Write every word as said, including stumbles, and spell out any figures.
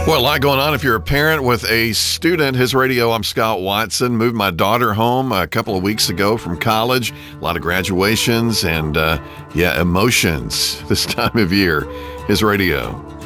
Well, a lot going on if you're a parent with a student. His radio, I'm Scott Watson. Moved my daughter home a couple of weeks ago from college. A lot of graduations and, uh, yeah, emotions this time of year. His radio.